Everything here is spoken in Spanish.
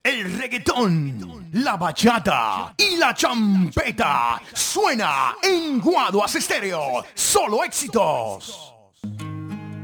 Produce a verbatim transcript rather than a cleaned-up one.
el reggaetón, la bachata y la champeta suena en Guaduas Estéreo. Solo éxitos.